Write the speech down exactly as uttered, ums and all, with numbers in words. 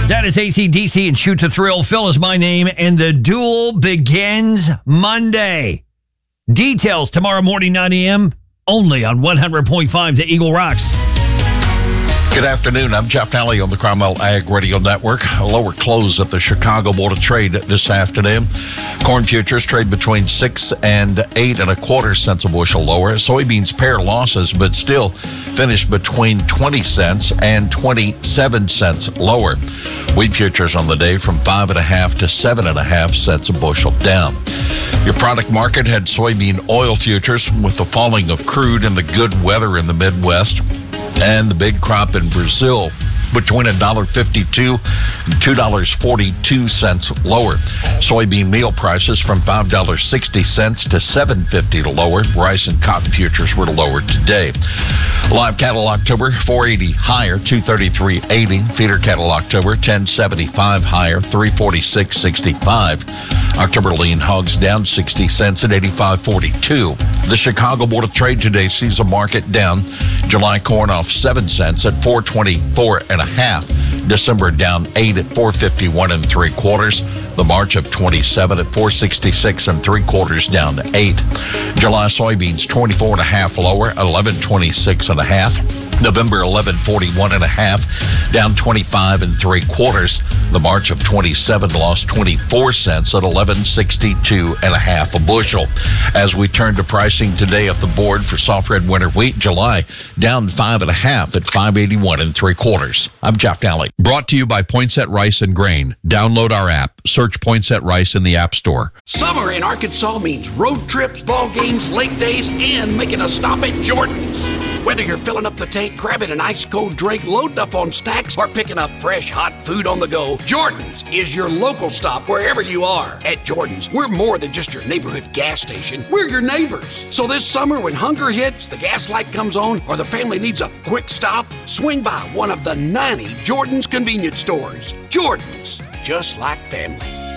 That is A C D C and Shoot to Thrill. Phil is my name, and the duel begins Monday. Details tomorrow morning, nine a.m., only on one hundred point five The Eagle Rocks. Good afternoon. I'm Jeff Nally on the Cromwell Ag Radio Network. A lower close at the Chicago Board of Trade this afternoon. Corn futures trade between six and eight and a quarter cents a bushel lower. Soybeans pair losses, but still finished between twenty cents and twenty-seven cents lower. Wheat futures on the day from five and a half to seven and a half cents a bushel down. Your product market had soybean oil futures with the falling of crude and the good weather in the Midwest, and the big crop in Brazil between one dollar fifty-two and two dollars and forty-two cents lower. Soybean meal prices from five dollars and sixty cents to seven dollars and fifty cents lower. Rice and cotton futures were lower today. Live cattle October, four eighty higher, two thirty-three eighty. Feeder cattle October, ten seventy-five higher, three forty-six sixty-five. October lean hogs down sixty cents at eighty-five forty-two. The Chicago Board of Trade today sees a market down. July corn off seven cents at four twenty-four and a half. December down eight at four fifty-one and three quarters. The March of twenty-seven at four sixty-six and three quarters, down to eight. July soybeans twenty-four and a half lower, eleven twenty-six and a half. November eleven forty-one and a half, down twenty-five and three quarters. The March of twenty-seven lost twenty-four cents at eleven sixty-two and a half a bushel. As we turn to pricing today at the board for soft red winter wheat, July down five and a half at five eighty-one and three quarters. I'm Jeff Nally. Brought to you by Poinsett Rice and Grain. Download our app. Search Poinsett Rice in the App Store. Summer in Arkansas means road trips, ball games, lake days, and making a stop at Jordan's. Whether you're filling up the tank, grabbing an ice-cold drink, loading up on snacks, or picking up fresh, hot food on the go, Jordan's is your local stop wherever you are. At Jordan's, we're more than just your neighborhood gas station. We're your neighbors. So this summer, when hunger hits, the gas light comes on, or the family needs a quick stop, swing by one of the ninety Jordan's convenience stores. Jordan's, just like family.